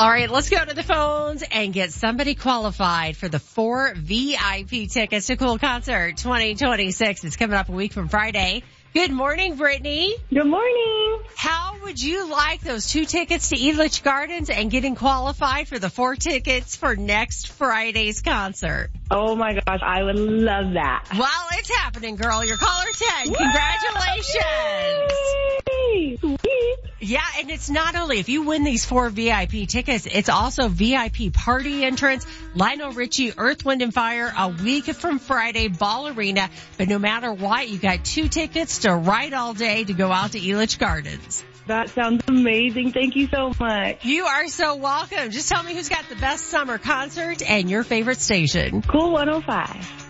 All right, let's go to the phones and get somebody qualified for the 4 VIP tickets to Cool Concert 2026. It's coming up a week from Friday. Good morning, Brittany. Good morning. How would you like those 2 tickets to Elitch Gardens and getting qualified for the 4 tickets for next Friday's concert? Oh my gosh, I would love that. Well, it's happening, girl. You're caller 10. Congratulations. Yay! Sweet. Yeah, and it's not only if you win these 4 VIP tickets, it's also VIP party entrance, Lionel Richie, Earth, Wind & Fire, a week from Friday, Ball Arena. But no matter what, you got 2 tickets to ride all day to go out to Elitch Gardens. That sounds amazing. Thank you so much. You are so welcome. Just tell me who's got the best summer concert and your favorite station. Cool 105.